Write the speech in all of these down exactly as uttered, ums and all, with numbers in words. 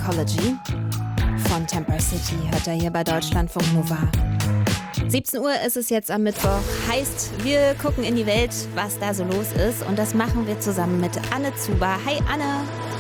Ecology von Temper City hört er hier bei Deutschlandfunk Nova. siebzehn Uhr ist es jetzt am Mittwoch. Heißt, wir gucken in die Welt, was da so los ist. Und das machen wir zusammen mit Anne Zuber. Hi Anne!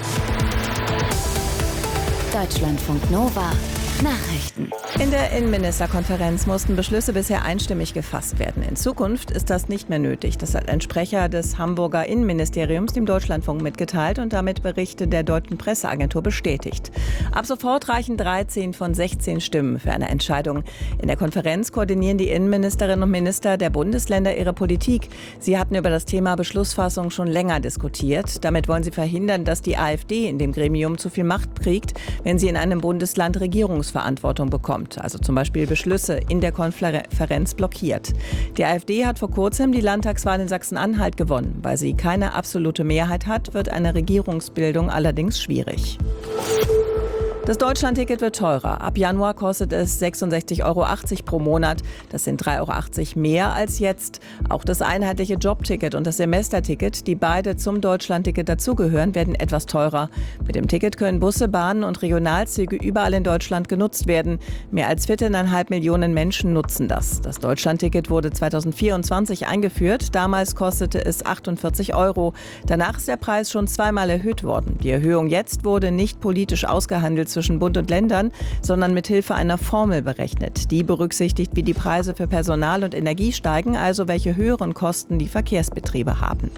Deutschlandfunk Nova. Nachrichten. In der Innenministerkonferenz mussten Beschlüsse bisher einstimmig gefasst werden. In Zukunft ist das nicht mehr nötig. Das hat ein Sprecher des Hamburger Innenministeriums dem Deutschlandfunk mitgeteilt und damit Berichte der deutschen Presseagentur bestätigt. Ab sofort reichen dreizehn von sechzehn Stimmen für eine Entscheidung. In der Konferenz koordinieren die Innenministerinnen und Minister der Bundesländer ihre Politik. Sie hatten über das Thema Beschlussfassung schon länger diskutiert. Damit wollen sie verhindern, dass die AfD in dem Gremium zu viel Macht kriegt, wenn sie in einem Bundesland Regierungsverantwortung bekommt, also zum Beispiel Beschlüsse in der Konferenz blockiert. Die AfD hat vor kurzem die Landtagswahl in Sachsen-Anhalt gewonnen. Weil sie keine absolute Mehrheit hat, wird eine Regierungsbildung allerdings schwierig. Das Deutschlandticket wird teurer. Ab Januar kostet es sechsundsechzig Euro achtzig pro Monat. Das sind drei Euro achtzig mehr als jetzt. Auch das einheitliche Jobticket und das Semesterticket, die beide zum Deutschlandticket dazugehören, werden etwas teurer. Mit dem Ticket können Busse, Bahnen und Regionalzüge überall in Deutschland genutzt werden. Mehr als viereinhalb Millionen Menschen nutzen das. Das Deutschlandticket wurde zweitausendvierundzwanzig eingeführt. Damals kostete es achtundvierzig Euro. Danach ist der Preis schon zweimal erhöht worden. Die Erhöhung jetzt wurde nicht politisch ausgehandelt zwischen Bund und Ländern, sondern mit Hilfe einer Formel berechnet. Die berücksichtigt, wie die Preise für Personal und Energie steigen, also welche höheren Kosten die Verkehrsbetriebe haben.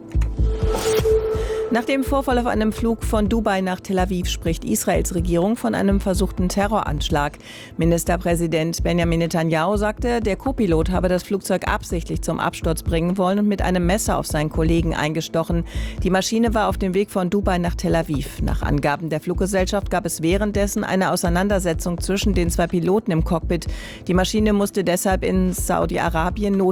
Nach dem Vorfall auf einem Flug von Dubai nach Tel Aviv spricht Israels Regierung von einem versuchten Terroranschlag. Ministerpräsident Benjamin Netanyahu sagte, der Co-Pilot habe das Flugzeug absichtlich zum Absturz bringen wollen und mit einem Messer auf seinen Kollegen eingestochen. Die Maschine war auf dem Weg von Dubai nach Tel Aviv. Nach Angaben der Fluggesellschaft gab es währenddessen eine Auseinandersetzung zwischen den zwei Piloten im Cockpit. Die Maschine musste deshalb in Saudi-Arabien